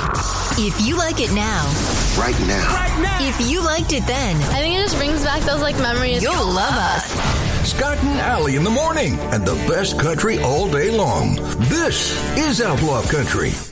If you like it now, Right now. if you liked it then, I think it just brings back those memories. you'll love us. Scott and Allie in the morning and the best country all day long. This is Outlaw Country.